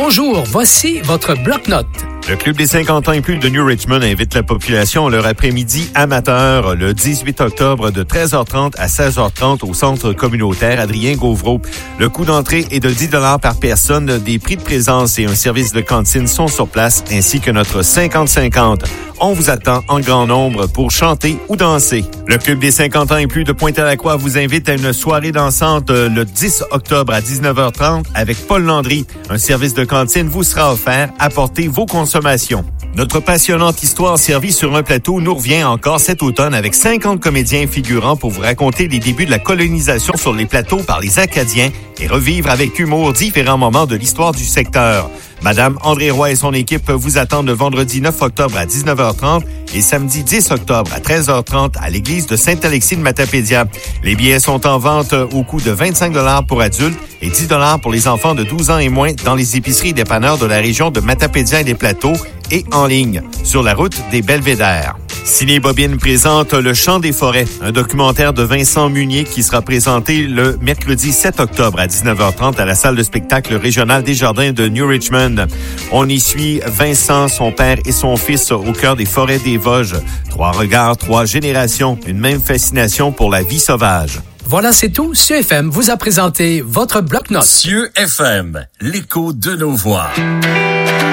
Bonjour, voici votre bloc-notes. Le Club des 50 ans et plus de New Richmond invite la population à leur après-midi amateur le 18 octobre de 13h30 à 16h30 au centre communautaire Adrien Gauvreau. Le coût d'entrée est de 10 $ par personne. Des prix de présence et un service de cantine sont sur place, ainsi que notre 50-50. On vous attend en grand nombre pour chanter ou danser. Le Club des 50 ans et plus de Pointe-à-la-Croix vous invite à une soirée dansante le 10 octobre à 19h30 avec Paul Landry. Un service de cantine vous sera offert. Apportez vos consommations. Notre passionnante histoire servie sur un plateau nous revient encore cet automne avec 50 comédiens figurants pour vous raconter les débuts de la colonisation sur les plateaux par les Acadiens et revivre avec humour différents moments de l'histoire du secteur. Madame André Roy et son équipe vous attendent le vendredi 9 octobre à 19h30 et samedi 10 octobre à 13h30 à l'église de Sainte-Alexis de Matapédia. Les billets sont en vente au coût de 25 $ pour adultes et 10 $ pour les enfants de 12 ans et moins dans les épiceries et dépanneurs de la région de Matapédia et des Plateaux et en ligne sur la route des Belvédères. Ciné Bobine présente Le Chant des forêts, un documentaire de Vincent Munier qui sera présenté le mercredi 7 octobre à 19h30 à la salle de spectacle régionale des Jardins de New Richmond. On y suit Vincent, son père et son fils au cœur des forêts des Vosges. 3 regards, 3 générations, une même fascination pour la vie sauvage. Voilà, c'est tout. Cieux FM vous a présenté votre bloc-notes. Cieux FM, l'écho de nos voix.